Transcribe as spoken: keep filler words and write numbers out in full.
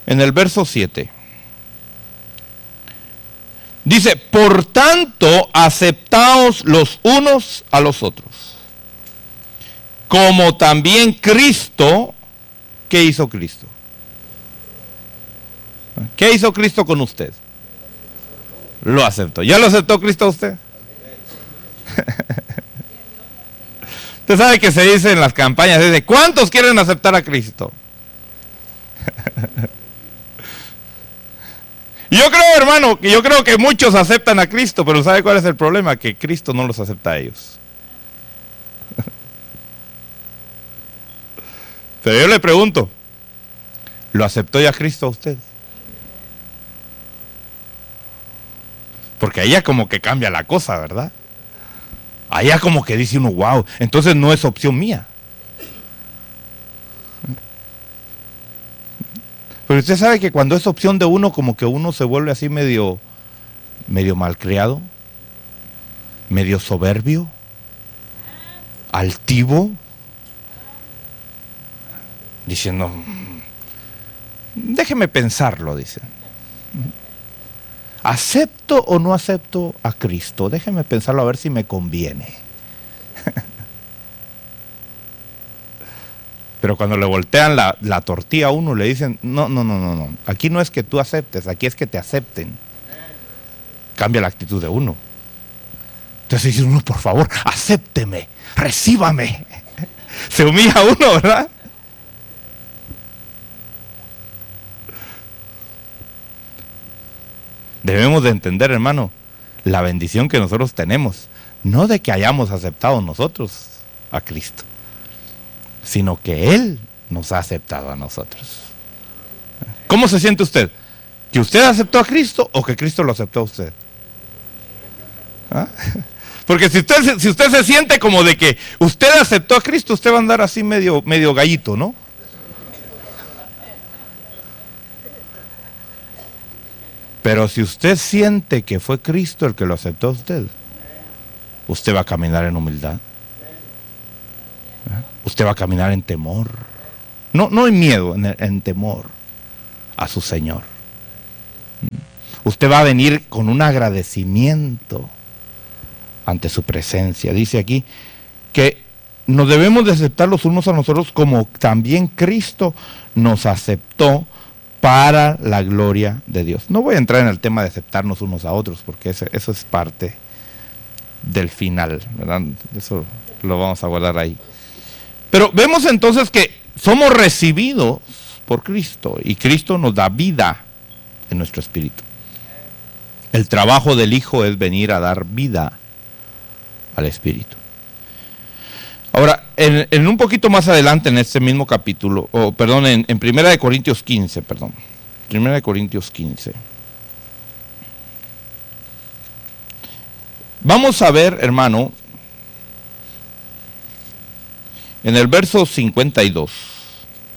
En el verso siete. Dice, por tanto, aceptaos los unos a los otros, como también Cristo, ¿qué hizo Cristo? ¿Qué hizo Cristo con usted? Lo aceptó. ¿Ya lo aceptó Cristo a usted? Usted sabe que se dice en las campañas, dice, ¿cuántos quieren aceptar a Cristo? Yo creo, hermano, que yo creo que muchos aceptan a Cristo, pero ¿sabe cuál es el problema? Que Cristo no los acepta a ellos. Pero yo le pregunto, ¿lo aceptó ya Cristo a usted? Porque allá como que cambia la cosa, ¿verdad? Allá como que dice uno, wow, entonces no es opción mía. Pero usted sabe que cuando es opción de uno, como que uno se vuelve así medio, medio malcriado, medio soberbio, altivo, diciendo, déjeme pensarlo, dice. ¿Acepto o no acepto a Cristo? Déjeme pensarlo a ver si me conviene. Pero cuando le voltean la, la tortilla a uno, le dicen, no, no, no, no, no. Aquí no es que tú aceptes, aquí es que te acepten. Cambia la actitud de uno. Entonces dice uno, por favor, acépteme, recíbame. Se humilla uno, ¿verdad? Debemos de entender, hermano, la bendición que nosotros tenemos. No de que hayamos aceptado nosotros a Cristo, sino que Él nos ha aceptado a nosotros. ¿Cómo se siente usted? ¿Que usted aceptó a Cristo o que Cristo lo aceptó a usted? ¿Ah? Porque si usted, si usted se siente como de que usted aceptó a Cristo, usted va a andar así medio, medio gallito, ¿no? Pero si usted siente que fue Cristo el que lo aceptó a usted, usted va a caminar en humildad. Usted va a caminar en temor. No, no en miedo, en, en temor a su Señor. Usted va a venir con un agradecimiento ante su presencia. Dice aquí que nos debemos de aceptar los unos a nosotros como también Cristo nos aceptó para la gloria de Dios. No voy a entrar en el tema de aceptarnos unos a otros, porque eso, eso es parte del final, ¿verdad? Eso lo vamos a guardar ahí. Pero vemos entonces que somos recibidos por Cristo y Cristo nos da vida en nuestro espíritu. El trabajo del Hijo es venir a dar vida al espíritu. Ahora, en, en un poquito más adelante en este mismo capítulo, o perdón, en, en Primera de Corintios quince, perdón, Primera de Corintios quince. Vamos a ver, hermano, en el verso cincuenta y dos.